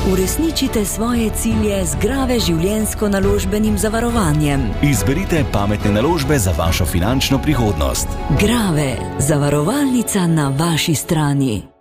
Uresničite svoje cilje z Grave življenjsko naložbenim zavarovanjem. Izberite pametne naložbe za vašo finančno prihodnost. Grave, zavarovalnica na vaši strani.